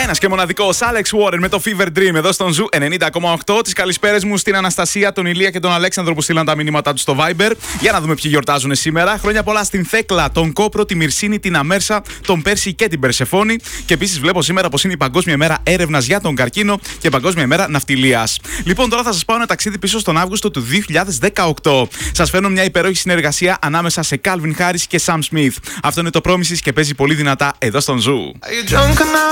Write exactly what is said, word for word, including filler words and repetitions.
Ένας και μοναδικός Alex Warren με το Fever Dream εδώ στον Ζου ενενήντα κόμμα οκτώ. Τις καλησπέρες μου στην Αναστασία, τον Ηλία και τον Αλέξανδρο που στείλαν τα μηνύματά τους στο Viber. Για να δούμε ποιοι γιορτάζουν σήμερα. Χρόνια πολλά στην Θέκλα, τον Κόπρο, τη Μυρσίνη, την Αμέρσα, τον Πέρση και την Περσεφόνη. Και επίσης βλέπω σήμερα πως είναι η Παγκόσμια ημέρα έρευνας για τον καρκίνο και Παγκόσμια ημέρα ναυτιλίας. Λοιπόν, τώρα θα σας πάω ένα ταξίδι πίσω στον Αύγουστο του δύο χιλιάδες δεκαοκτώ. Σας φέρνω μια υπέροχη συνεργασία ανάμεσα σε Calvin Harris και Sam Smith. Αυτό είναι το Promises και παίζει πολύ δυνατά εδώ στον Ζου.